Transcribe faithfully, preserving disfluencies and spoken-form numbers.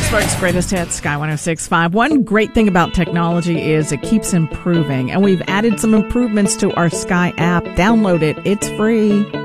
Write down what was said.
Pittsburgh's greatest hits, Sky one oh six point five. One great thing about technology is it keeps improving, and we've added some improvements to our Sky app. Download it. It's free.